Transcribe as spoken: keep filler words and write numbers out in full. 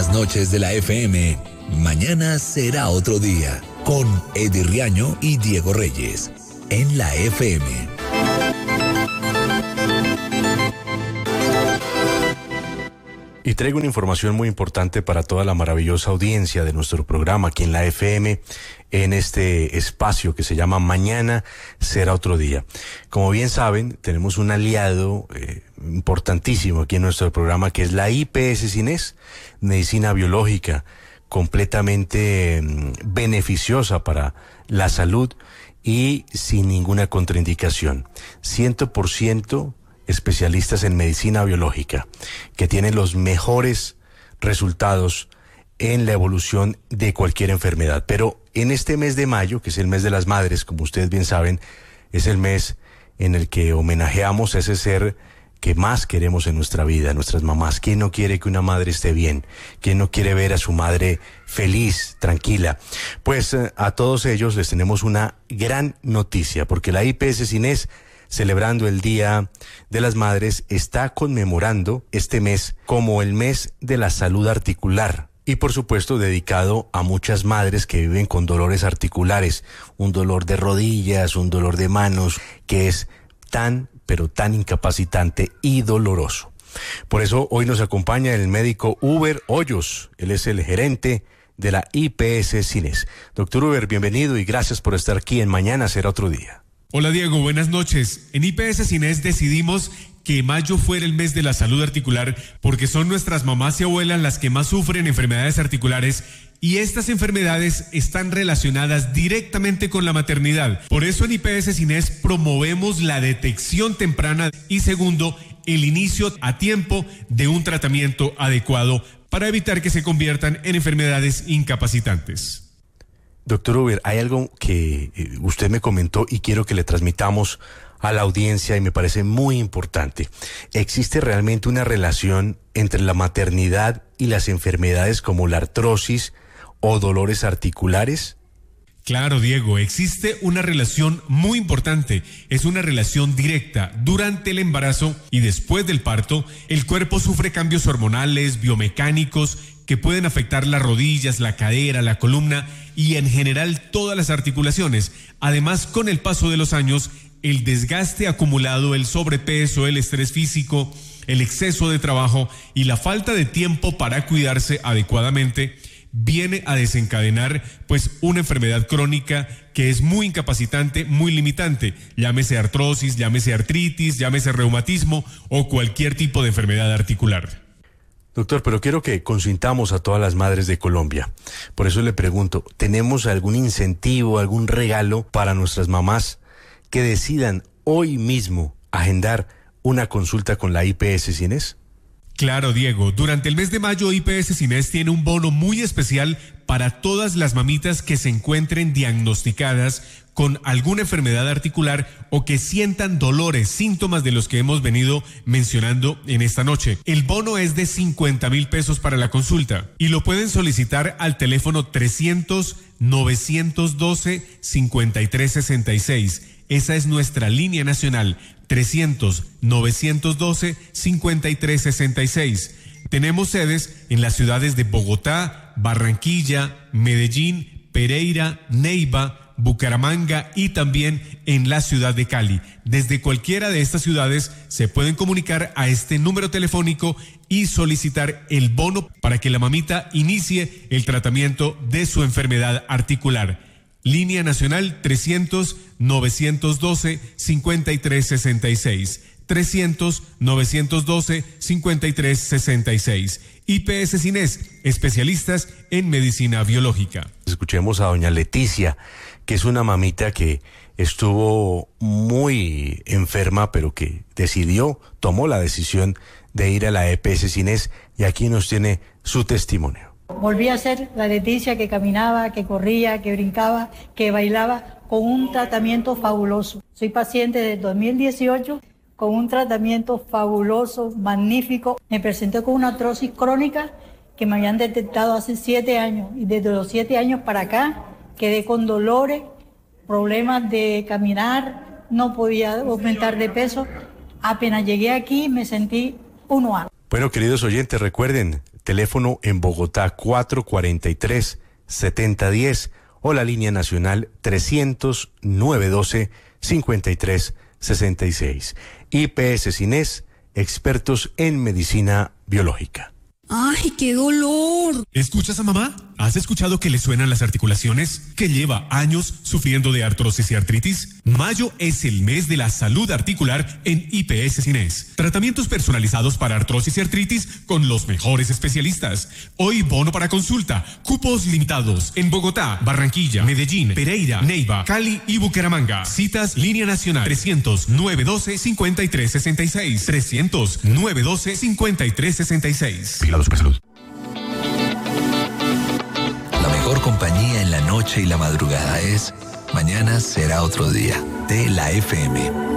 las noches de la F M, mañana será otro día, con Eddie Riaño y Diego Reyes, en la F M. Y traigo una información muy importante para toda la maravillosa audiencia de nuestro programa aquí en la F M, en este espacio que se llama Mañana será otro día. Como bien saben, tenemos un aliado eh, importantísimo aquí en nuestro programa, que es la I P S Cines, Medicina Biológica, completamente eh, beneficiosa para la salud y sin ninguna contraindicación. cien por ciento especialistas en medicina biológica, que tienen los mejores resultados en la evolución de cualquier enfermedad. Pero en este mes de mayo, que es el mes de las madres, como ustedes bien saben, es el mes en el que homenajeamos a ese ser que más queremos en nuestra vida, nuestras mamás. ¿Quién no quiere que una madre esté bien? ¿Quién no quiere ver a su madre feliz, tranquila? Pues eh, a todos ellos les tenemos una gran noticia, porque la I P S Cines, celebrando el Día de las Madres, está conmemorando este mes como el mes de la salud articular. Y por supuesto dedicado a muchas madres que viven con dolores articulares, un dolor de rodillas, un dolor de manos, que es tan, pero tan incapacitante y doloroso. Por eso hoy nos acompaña el médico Uber Hoyos. Él es el gerente de la I P S Cines. Doctor Uber, bienvenido y gracias por estar aquí en Mañana será otro día. Hola Diego, buenas noches. En I P S Cines decidimos que mayo fuera el mes de la salud articular porque son nuestras mamás y abuelas las que más sufren enfermedades articulares y estas enfermedades están relacionadas directamente con la maternidad. Por eso en I P S Cines promovemos la detección temprana y segundo, el inicio a tiempo de un tratamiento adecuado para evitar que se conviertan en enfermedades incapacitantes. Doctor Uber, hay algo que usted me comentó y quiero que le transmitamos a la audiencia y me parece muy importante. ¿Existe realmente una relación entre la maternidad y las enfermedades como la artrosis o dolores articulares? Claro, Diego, existe una relación muy importante, es una relación directa. Durante el embarazo y después del parto, el cuerpo sufre cambios hormonales, biomecánicos, que pueden afectar las rodillas, la cadera, la columna y en general todas las articulaciones. Además, con el paso de los años, el desgaste acumulado, el sobrepeso, el estrés físico, el exceso de trabajo y la falta de tiempo para cuidarse adecuadamente viene a desencadenar pues una enfermedad crónica que es muy incapacitante, muy limitante, llámese artrosis, llámese artritis, llámese reumatismo o cualquier tipo de enfermedad articular. Doctor, pero quiero que consintamos a todas las madres de Colombia. Por eso le pregunto, ¿tenemos algún incentivo, algún regalo para nuestras mamás que decidan hoy mismo agendar una consulta con la I P S Cines? Claro, Diego. Durante el mes de mayo, I P S Cines tiene un bono muy especial para todas las mamitas que se encuentren diagnosticadas con alguna enfermedad articular o que sientan dolores, síntomas de los que hemos venido mencionando en esta noche. El bono es de cincuenta mil pesos para la consulta y lo pueden solicitar al teléfono trescientos, novecientos doce, cincuenta y tres sesenta y seis. Esa es nuestra línea nacional, trescientos, novecientos doce, cincuenta y tres sesenta y seis. Tenemos sedes en las ciudades de Bogotá, Barranquilla, Medellín, Pereira, Neiva, Bucaramanga y también en la ciudad de Cali. Desde cualquiera de estas ciudades se pueden comunicar a este número telefónico y solicitar el bono para que la mamita inicie el tratamiento de su enfermedad articular. Línea nacional trescientos, novecientos doce, cincuenta y tres sesenta y seis. trescientos, novecientos doce, cincuenta y tres sesenta y seis. I P S Cines, especialistas en medicina biológica. Escuchemos a doña Leticia, que es una mamita que estuvo muy enferma, pero que decidió, tomó la decisión de ir a la E P S Cines y aquí nos tiene su testimonio. Volví a ser la Leticia que caminaba, que corría, que brincaba, que bailaba, con un tratamiento fabuloso. Soy paciente desde dos mil dieciocho con un tratamiento fabuloso, magnífico. Me presenté con una artrosis crónica que me habían detectado hace siete años y desde los siete años para acá quedé con dolores, problemas de caminar, no podía aumentar de peso. Apenas llegué aquí me sentí uno a. Bueno, queridos oyentes, recuerden, teléfono en Bogotá cuatro cuarenta y tres, setenta diez o la línea nacional trescientos, nueve doce, cincuenta y tres sesenta y seis. I P S Cines, expertos en medicina biológica. ¡Ay, qué dolor! ¿Escuchas a mamá? ¿Has escuchado que le suenan las articulaciones? ¿Que lleva años sufriendo de artrosis y artritis? Mayo es el mes de la salud articular en I P S Cines. Tratamientos personalizados para artrosis y artritis con los mejores especialistas. Hoy bono para consulta. Cupos limitados en Bogotá, Barranquilla, Medellín, Pereira, Neiva, Cali y Bucaramanga. Citas línea nacional trescientos, nueve doce, cincuenta y tres sesenta y seis. trescientos, nueve doce, cincuenta y tres sesenta y seis. Vigilado Supersalud. La mejor compañía en la noche y la madrugada es Mañana será otro día, de la F M.